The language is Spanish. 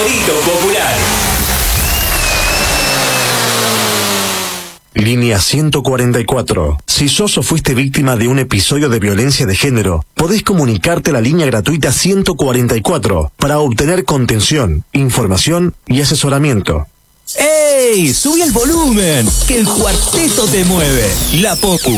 Grito Popular. Línea 144. Si sos o fuiste víctima de un episodio de violencia de género, podés comunicarte a la línea gratuita 144 para obtener contención, información y asesoramiento. ¡Ey! ¡Subí el volumen! ¡Que el cuarteto te mueve! La Popu,